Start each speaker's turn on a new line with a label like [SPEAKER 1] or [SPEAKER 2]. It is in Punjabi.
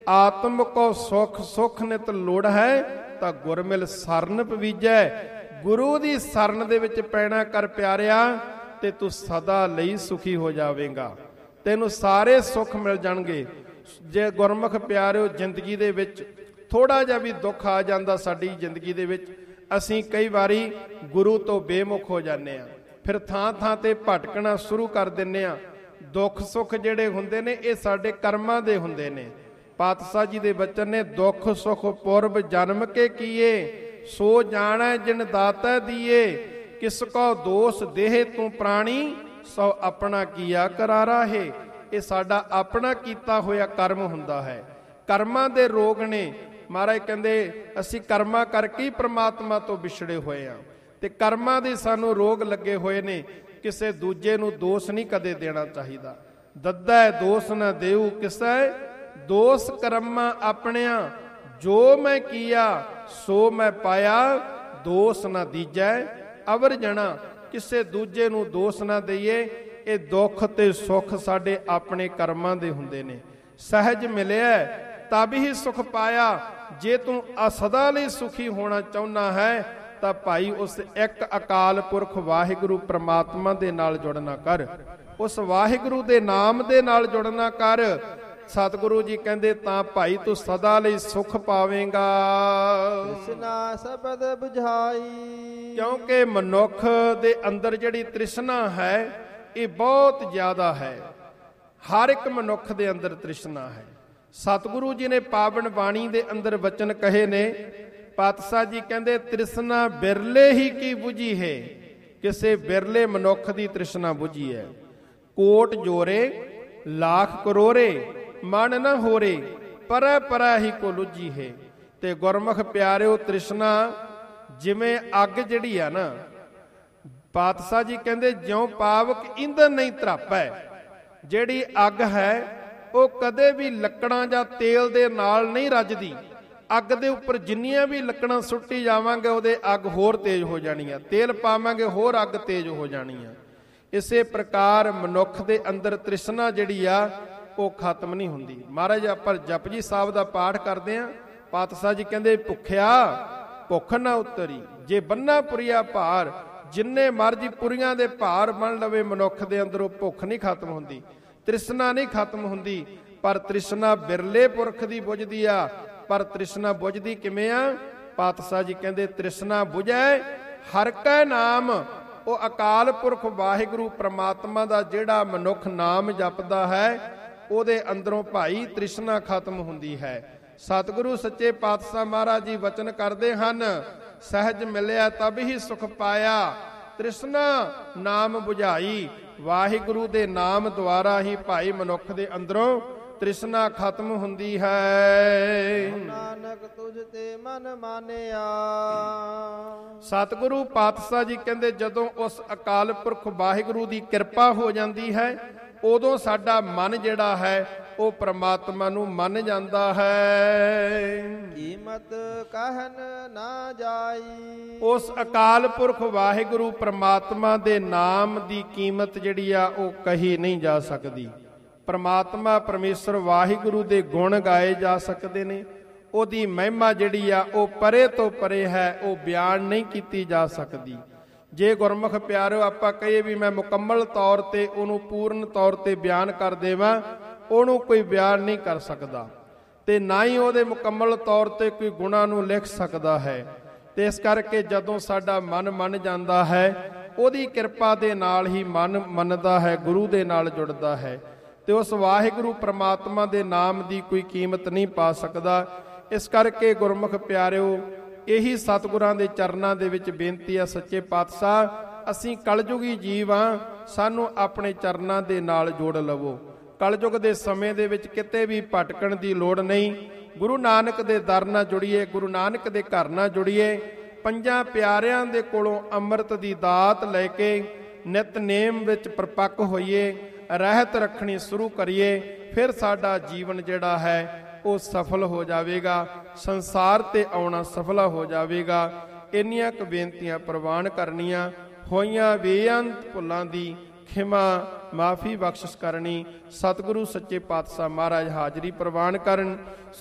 [SPEAKER 1] ਆਤਮ ਕੋ ਸੁਖ ਸੁਖ ਨਿਤ ਲੋੜ ਹੈ, ਤਾਂ ਗੁਰ ਮਿਲ ਸਰਨ ਪਵੀਜੈ। ਗੁਰੂ ਦੀ ਸਰਨ ਦੇ ਵਿੱਚ ਪੈਣਾ ਕਰ ਪਿਆਰਿਆ, ਤੇ ਤੂੰ ਸਦਾ ਲਈ ਸੁਖੀ ਹੋ ਜਾਵੇਂਗਾ, ਤੈਨੂੰ ਸਾਰੇ ਸੁੱਖ ਮਿਲ ਜਾਣਗੇ। ਜੇ ਗੁਰਮੁਖ ਪਿਆਰਿਓ ਜ਼ਿੰਦਗੀ ਦੇ ਵਿੱਚ ਥੋੜਾ ਜਿਹਾ ਵੀ ਦੁੱਖ ਆ ਜਾਂਦਾ ਸਾਡੀ ਜ਼ਿੰਦਗੀ ਦੇ ਵਿੱਚ, ਅਸੀਂ ਕਈ ਵਾਰੀ ਗੁਰੂ ਤੋਂ ਬੇਮੁਖ ਹੋ ਜਾਂਦੇ ਹਾਂ, ਫਿਰ ਥਾਂ ਥਾਂ ਤੇ ਭਟਕਣਾ ਸ਼ੁਰੂ ਕਰ ਦਿੰਦੇ ਹਾਂ। ਦੁੱਖ ਸੁੱਖ ਜਿਹੜੇ ਹੁੰਦੇ ਨੇ ਇਹ ਸਾਡੇ ਕਰਮਾਂ ਦੇ ਹੁੰਦੇ ਨੇ। ਪਾਤਸ਼ਾਹ ਜੀ ਦੇ ਬਚਨ ਨੇ, ਦੁੱਖ ਸੁੱਖ ਪੁਰਬ ਜਨਮ ਕੇ ਕੀਏ, ਸੋ ਜਾਣੈ ਜਿਨ ਦਾਤਾ ਦੀਏ। ਕਿਸ ਕੋ ਦੋਸ ਦੇਹ ਤੂੰ ਪ੍ਰਾਣੀ, ਸੋ ਆਪਣਾ ਕੀਆ ਕਰਾਰਾ ਹੈ। ਇਹ ਸਾਡਾ ਆਪਣਾ ਕੀਤਾ ਹੋਇਆ ਕਰਮ ਹੁੰਦਾ ਹੈ। ਕਰਮਾਂ ਦੇ ਰੋਗ ਨੇ। ਮਹਾਰਾਜ ਕਹਿੰਦੇ ਅਸੀਂ ਕਰਮਾਂ ਕਰਕੇ ਹੀ ਪ੍ਰਮਾਤਮਾ ਤੋਂ ਵਿਛੜੇ ਹੋਏ ਹਾਂ, ਤੇ ਕਰਮਾਂ ਦੇ ਸਾਨੂੰ ਰੋਗ ਲੱਗੇ ਹੋਏ ਨੇ। ਕਿਸੇ ਦੂਜੇ ਨੂੰ ਦੋਸ਼ ਨਹੀਂ ਕਦੇ ਦੇਣਾ ਚਾਹੀਦਾ। ਦੱਦਾ ਦੋਸ਼ ਨਾ ਦੇਊ ਕਿਸੈ, ਦੋਸ਼ ਕਰਮਾਂ ਆਪਣਿਆਂ। ਜੋ ਮੈਂ ਕੀਆ ਸੋ ਮੈਂ ਪਾਇਆ, ਦੋਸ਼ ਨਾ ਦੀਜੈ ਅਵਰ ਜਣਾ। ਕਿਸੇ ਦੂਜੇ ਨੂੰ ਦੋਸ਼ ਨਾ ਦਈਏ। ਇਹ ਦੁੱਖ ਤੇ ਸੁੱਖ ਸਾਡੇ ਆਪਣੇ ਕਰਮਾਂ ਦੇ ਹੁੰਦੇ ਨੇ। ਸਹਿਜ ਮਿਲਿਆ ਤਬ ਹੀ ਸੁਖ ਪਾਇਆ। ਜੇ ਤੂੰ ਸਦਾ ਲਈ ਸੁਖੀ ਹੋਣਾ ਚਾਹੁੰਦਾ ਹੈ ਤਾਂ ਭਾਈ ਉਸ ਇੱਕ ਅਕਾਲ ਪੁਰਖ ਵਾਹਿਗੁਰੂ ਪ੍ਰਮਾਤਮਾ ਦੇ ਨਾਲ ਜੁੜਨਾ ਕਰ, ਉਸ ਵਾਹਿਗੁਰੂ ਦੇ ਨਾਮ ਦੇ ਨਾਲ ਜੁੜਨਾ ਕਰ। ਸਤਿਗੁਰੂ ਜੀ ਕਹਿੰਦੇ ਤਾਂ ਭਾਈ ਤੂੰ ਸਦਾ ਲਈ ਸੁਖ ਪਾਵੇਂਗਾ।
[SPEAKER 2] ਤ੍ਰਿਸ਼ਨਾ ਸ਼ਬਦ ਬੁਝਾਈ।
[SPEAKER 1] ਕਿਉਂਕਿ ਮਨੁੱਖ ਦੇ ਅੰਦਰ ਜਿਹੜੀ ਤ੍ਰਿਸ਼ਨਾ ਹੈ ਇਹ ਬਹੁਤ ਜ਼ਿਆਦਾ ਹੈ। ਹਰ ਇੱਕ ਮਨੁੱਖ ਦੇ ਅੰਦਰ ਤ੍ਰਿਸ਼ਨਾ ਹੈ। ਸਤਿਗੁਰੂ ਜੀ ਨੇ ਪਾਵਨ ਬਾਣੀ ਦੇ ਅੰਦਰ ਵਚਨ ਕਹੇ ਨੇ। ਪਾਤਸ਼ਾਹ ਜੀ ਕਹਿੰਦੇ ਤ੍ਰਿਸ਼ਨਾ ਬਿਰਲੇ ਹੀ ਕੀ ਬੁਝੀ ਹੈ, ਕਿਸੇ ਬਿਰਲੇ ਮਨੁੱਖ ਦੀ ਤ੍ਰਿਸ਼ਨਾ ਬੁਝੀ ਹੈ। ਕੋਟ ਜੋਰੇ ਲੱਖ ਕਰੋੜੇ, ਮਨ ਨਾ ਹੋਰੇ, ਪਰੈ ਪਰੈ ਹੀ ਕੋ ਲੁਝੀ ਹੈ। ਤੇ ਗੁਰਮੁਖ ਪਿਆਰਿਓ ਤ੍ਰਿਸ਼ਨਾ ਜਿਵੇਂ ਅੱਗ ਜਿਹੜੀ ਆ ਨਾ, ਪਾਤਸ਼ਾਹ ਜੀ ਕਹਿੰਦੇ ਜਿਉਂ ਪਾਵਕ ਈਂਧਨ ਨਹੀਂ ਧਰਾਪੈ। ਜਿਹੜੀ ਅੱਗ ਹੈ ਉਹ ਕਦੇ ਵੀ ਲੱਕੜਾਂ ਜਾਂ ਤੇਲ ਦੇ ਨਾਲ ਨਹੀਂ ਰੱਜਦੀ। ਅੱਗ ਦੇ ਉੱਪਰ ਜਿੰਨੀਆਂ ਵੀ ਲੱਕੜਾਂ ਸੁੱਟੀ ਜਾਵਾਂਗੇ ਉਹਦੇ ਅੱਗ ਹੋਰ ਤੇਜ਼ ਹੋ ਜਾਣੀ ਆ, ਤੇਲ ਪਾਵਾਂਗੇ ਹੋਰ ਅੱਗ ਤੇਜ਼ ਹੋ ਜਾਣੀ ਆ। ਇਸੇ ਪ੍ਰਕਾਰ ਮਨੁੱਖ ਦੇ ਅੰਦਰ ਤ੍ਰਿਸ਼ਨਾ ਜਿਹੜੀ ਆ ਉਹ ਖਤਮ ਨਹੀਂ ਹੁੰਦੀ। ਮਹਾਰਾਜ ਆਪਾਂ ਜਪਜੀ ਸਾਹਿਬ ਦਾ ਪਾਠ ਕਰਦੇ ਆ। ਪਾਤਸ਼ਾਹ ਜੀ ਕਹਿੰਦੇ ਭੁੱਖਿਆ ਭੁੱਖ ਨਾ ਉਤਰੀ, ਜੇ ਬੰਨਾ ਪੁਰੀਆ ਭਾਰ। ਜਿੰਨੇ ਮਰਜੀ ਪੁਰੀਆਂ ਦੇ ਭਾਰ ਬਣ ਲਵੇ, ਮਨੁੱਖ ਦੇ ਅੰਦਰੋਂ ਭੁੱਖ ਨਹੀਂ ਖਤਮ ਹੁੰਦੀ, ਤ੍ਰਿਸ਼ਨਾ ਨਹੀਂ ਖਤਮ ਹੁੰਦੀ। ਪਰ ਤ੍ਰਿਸ਼ਨਾ ਬਿਰਲੇ ਪੁਰਖ ਦੀ ਬੁਝਦੀ ਆ। ਪਰ ਤ੍ਰਿਸ਼ਨਾ ਬੁਝਦੀ ਕਿਵੇਂ ਆ? ਪਾਤਸ਼ਾਹ ਜੀ ਕਹਿੰਦੇ ਤ੍ਰਿਸ਼ਨਾ ਬੁਝੈ ਹਰਿ ਕੈ ਨਾਮ। ਉਹ ਅਕਾਲ ਪੁਰਖ ਵਾਹਿਗੁਰੂ ਪ੍ਰਮਾਤਮਾ ਦਾ ਜਿਹੜਾ ਮਨੁੱਖ ਨਾਮ ਜਪਦਾ ਹੈ ਉਹਦੇ ਅੰਦਰੋਂ ਭਾਈ ਤ੍ਰਿਸ਼ਨਾ ਖਤਮ ਹੁੰਦੀ ਹੈ। ਸਤਿਗੁਰੂ ਸੱਚੇ ਪਾਤਸ਼ਾਹ ਮਹਾਰਾਜ ਜੀ ਵਚਨ ਕਰਦੇ ਹਨ, ਸਹਿਜ ਮਿਲਿਆ ਤਬ ਹੀ ਸੁਖ ਪਾਇਆ, ਤ੍ਰਿਸ਼ਨਾ ਨਾਮ ਬੁਝਾਈ। ਵਾਹਿਗੁਰੂ ਦੇ ਨਾਮ ਦੁਆਰਾ ਹੀ ਭਾਈ ਮਨੁੱਖ ਦੇ ਅੰਦਰੋਂ ਤ੍ਰਿਸ਼ਨਾ ਖਤਮ ਹੁੰਦੀ ਹੈ।
[SPEAKER 2] ਨਾਨਕ ਤੁਝ ਤੇ ਮਨ ਮਾਨਿਆ।
[SPEAKER 1] ਸਤਿਗੁਰੂ ਪਾਤਸ਼ਾਹ ਜੀ ਕਹਿੰਦੇ ਜਦੋਂ ਉਸ ਅਕਾਲ ਪੁਰਖ ਵਾਹਿਗੁਰੂ ਦੀ ਕਿਰਪਾ ਹੋ ਜਾਂਦੀ ਹੈ ਉਦੋਂ ਸਾਡਾ ਮਨ ਜਿਹੜਾ ਹੈ ਉਹ ਪ੍ਰਮਾਤਮਾ ਨੂੰ ਮੰਨ ਜਾਂਦਾ ਹੈ।
[SPEAKER 2] ਕੀਮਤ ਕਹਿਨ ਨਾ ਜਾਈ।
[SPEAKER 1] ਉਸ ਅਕਾਲ ਪੁਰਖ ਵਾਹਿਗੁਰੂ ਪ੍ਰਮਾਤਮਾ ਦੇ ਨਾਮ ਦੀ ਕੀਮਤ ਜਿਹੜੀ ਆ ਉਹ ਕਹੀ ਨਹੀਂ ਜਾ ਸਕਦੀ। ਪ੍ਰਮਾਤਮਾ ਪਰਮੇਸ਼ਰ ਵਾਹਿਗੁਰੂ ਦੇ ਗੁਣ ਗਾਏ ਜਾ ਸਕਦੇ ਨੇ। ਉਹਦੀ ਮਹਿਮਾ ਜਿਹੜੀ ਆ ਉਹ ਪਰੇ ਤੋਂ ਪਰੇ ਹੈ, ਉਹ ਬਿਆਨ ਨਹੀਂ ਕੀਤੀ ਜਾ ਸਕਦੀ। ਜੇ ਗੁਰਮੁਖ ਪਿਆਰਿਓ ਆਪਾਂ ਕਹੀਏ ਵੀ ਮੈਂ ਮੁਕੰਮਲ ਤੌਰ ਤੇ ਉਹਨੂੰ ਪੂਰਨ ਤੌਰ ਤੇ ਬਿਆਨ ਕਰ ਦੇਵਾਂ, ਉਹਨੂੰ ਕੋਈ ਬਿਆਨ ਨਹੀਂ ਕਰ ਸਕਦਾ, ਤੇ ਨਾ ਹੀ ਉਹਦੇ ਮੁਕੰਮਲ ਤੌਰ ਤੇ ਕੋਈ ਗੁਣਾਂ ਨੂੰ ਲਿਖ ਸਕਦਾ ਹੈ। ਤੇ ਇਸ ਕਰਕੇ ਜਦੋਂ ਸਾਡਾ ਮਨ ਮੰਨ ਜਾਂਦਾ ਹੈ ਉਹਦੀ ਕਿਰਪਾ ਦੇ ਨਾਲ ਹੀ ਮਨ ਮੰਨਦਾ ਹੈ, ਗੁਰੂ ਦੇ ਨਾਲ ਜੁੜਦਾ ਹੈ, ਤੇ ਉਸ ਵਾਹਿਗੁਰੂ ਪ੍ਰਮਾਤਮਾ ਦੇ ਨਾਮ ਦੀ ਕੋਈ ਕੀਮਤ ਨਹੀਂ ਪਾ ਸਕਦਾ। ਇਸ ਕਰਕੇ ਗੁਰਮੁਖ ਪਿਆਰਿਓ ਇਹੀ ਸਤਿਗੁਰਾਂ ਦੇ ਚਰਨਾਂ ਦੇ ਵਿੱਚ ਬੇਨਤੀ ਆ, ਸੱਚੇ ਪਾਤਸ਼ਾਹ ਅਸੀਂ ਕਲਯੁਗੀ ਜੀਵ ਆ, ਸਾਨੂੰ ਆਪਣੇ ਚਰਨਾਂ ਦੇ ਨਾਲ ਜੋੜ ਲਵੋ। ਕਲਯੁਗ ਦੇ ਸਮੇਂ ਦੇ ਵਿੱਚ ਕਿਤੇ ਵੀ ਭਟਕਣ ਦੀ ਲੋੜ ਨਹੀਂ। ਗੁਰੂ ਨਾਨਕ ਦੇ ਦਰ ਨਾਲ ਜੁੜੀਏ, ਗੁਰੂ ਨਾਨਕ ਦੇ ਘਰ ਨਾਲ ਜੁੜੀਏ, ਪੰਜਾਂ ਪਿਆਰਿਆਂ ਦੇ ਕੋਲੋਂ ਅੰਮ੍ਰਿਤ ਦੀ ਦਾਤ ਲੈ ਕੇ ਨਿਤਨੇਮ ਵਿੱਚ ਪਰਪੱਕ ਹੋਈਏ, ਰਹਿਤ ਰੱਖਣੀ ਸ਼ੁਰੂ ਕਰੀਏ, ਫਿਰ ਸਾਡਾ ਜੀਵਨ ਜਿਹੜਾ ਹੈ ਉਹ ਸਫਲ ਹੋ ਜਾਵੇਗਾ, ਸੰਸਾਰ ਤੇ ਆਉਣਾ ਸਫਲ ਹੋ ਜਾਵੇਗਾ। ਇੰਨੀਆਂ ਕੁ ਬੇਨਤੀਆਂ ਪ੍ਰਵਾਨ ਕਰਨੀਆਂ ਹੋਈਆਂ ਬੇਅੰਤ ਭੁੱਲਾਂ ਦੀ ਖਿਮਾ ਮਾਫੀ ਬਖਸ਼ਿਸ਼ ਕਰਨੀ। ਸਤਿਗੁਰੂ ਸੱਚੇ ਪਾਤਸ਼ਾਹ ਮਹਾਰਾਜ ਹਾਜ਼ਰੀ ਪ੍ਰਵਾਨ ਕਰਨ।